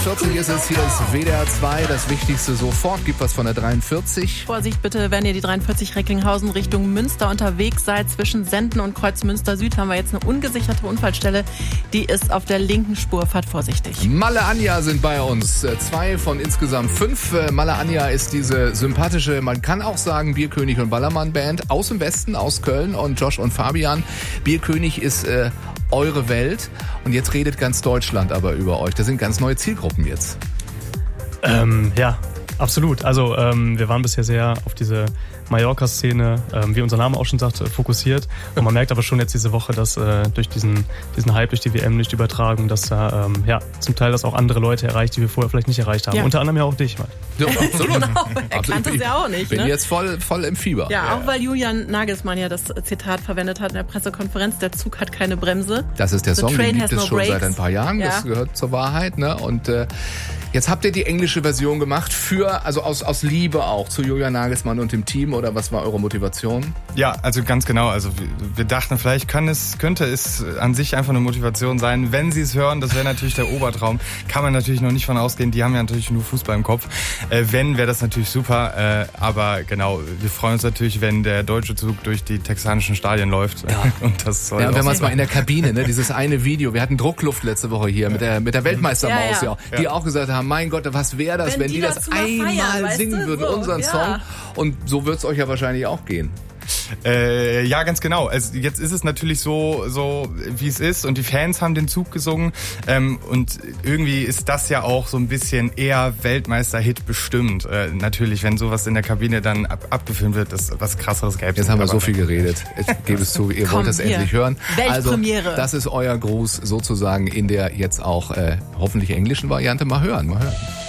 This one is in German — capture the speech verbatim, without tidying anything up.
vierzig ist es, hier ist W D R zwei, das Wichtigste sofort, gibt was von der dreiundvierzig. Vorsicht bitte, wenn ihr die dreiundvierzig Recklinghausen Richtung Münster unterwegs seid, zwischen Senden und Kreuzmünster Süd haben wir jetzt eine ungesicherte Unfallstelle, die ist auf der linken Spur, fahrt vorsichtig. Malle Anja sind bei uns, zwei von insgesamt fünf. Malle Anja ist diese sympathische, man kann auch sagen, Bierkönig und Ballermann Band aus dem Westen, aus Köln, und Josh und Fabian. Bierkönig ist äh, eure Welt und jetzt redet ganz Deutschland aber über euch. Das sind ganz neue Zielgruppen jetzt. Ähm, ja, absolut. Also ähm, wir waren bisher sehr auf diese Mallorca-Szene, ähm, wie unser Name auch schon sagt, fokussiert. Und man merkt aber schon jetzt diese Woche, dass äh, durch diesen, diesen Hype, durch die W M, durch die Übertragung, dass da ähm, ja, zum Teil das auch andere Leute erreicht, die wir vorher vielleicht nicht erreicht haben. Ja. Unter anderem ja auch dich, Mann. Ja, absolut. Genau, er kannte es ja auch nicht. Ich bin ne? jetzt voll, voll im Fieber. Ja, ja, auch weil Julian Nagelsmann ja das Zitat verwendet hat in der Pressekonferenz, der Zug hat keine Bremse. Das ist der The Song, den gibt es no schon breaks. seit ein paar Jahren, ja. Das gehört zur Wahrheit. Ne? Und äh, jetzt habt ihr die englische Version gemacht, für, also aus, aus Liebe auch zu Julian Nagelsmann und dem Team, oder was war eure Motivation? Ja, also ganz genau. Also wir, wir dachten, vielleicht kann es, könnte es an sich einfach eine Motivation sein. Wenn sie es hören, das wäre natürlich der Obertraum. Kann man natürlich noch nicht von ausgehen. Die haben ja natürlich nur Fußball im Kopf. Äh, wenn, wäre das natürlich super. Äh, aber genau, wir freuen uns natürlich, wenn der deutsche Zug durch die texanischen Stadien läuft. Ja. Und das soll ja, und wenn man es sein. mal in der Kabine, ne, dieses eine Video, wir hatten Druckluft letzte Woche hier mit der, mit der Weltmeistermaus, ja, ja. ja, die auch gesagt haben, mein Gott, was wäre das, wenn, wenn die, die das einmal feiern, singen würden, so, unseren ja. Song. Und so wird es euch ja wahrscheinlich auch gehen. Äh, ja, ganz genau. Also jetzt ist es natürlich so, so wie es ist, und die Fans haben den Zug gesungen, ähm, und irgendwie ist das ja auch so ein bisschen eher Weltmeister-Hit bestimmt. Äh, natürlich, wenn sowas in der Kabine dann ab, abgefilmt wird, ist was Krasseres gäbe es. Jetzt haben wir so viel geredet. Ich gebe es zu, ihr Komm, wollt es hier. endlich hören. Weltpremiere. Also, das ist euer Gruß sozusagen in der jetzt auch äh, hoffentlich englischen Variante. Mal hören, mal hören.